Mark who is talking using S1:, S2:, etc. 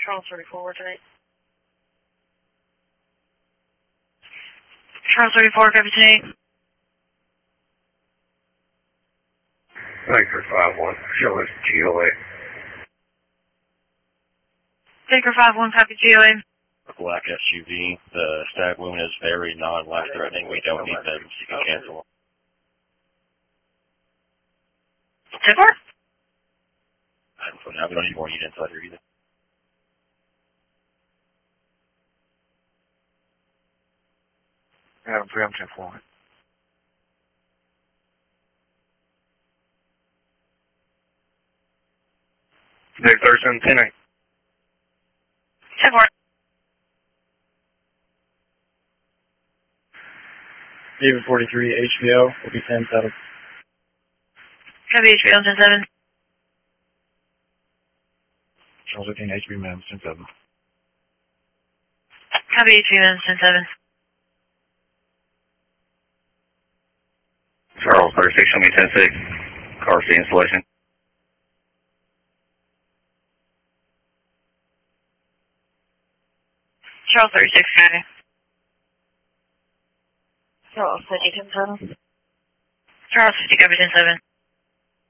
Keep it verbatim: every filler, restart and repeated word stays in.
S1: Charles thirty-four, where tonight? Charles thirty-four, copy tonight.
S2: Baker five one, show us G O A.
S1: Baker five one, copy G O A.
S3: Black S U V. The stab wound is very non-life threatening. We don't need them, so you can cancel.
S1: ten four?
S3: And for now, we don't need more units inside here either.
S2: Adam three, I'm ten four. Dave Thurston, ten eight.
S1: ten four.
S4: David forty-three, H B O, will be ten seven.
S1: Copy H B O, ten seven.
S4: Charles eighteen, H B M, ten seven.
S1: Copy H B O, ten seven.
S2: Charles thirty-six, show me ten six. Car C installation.
S1: Charles thirty-six, copy. Charles fifty, ten seven. Charles fifty, copy ten seven.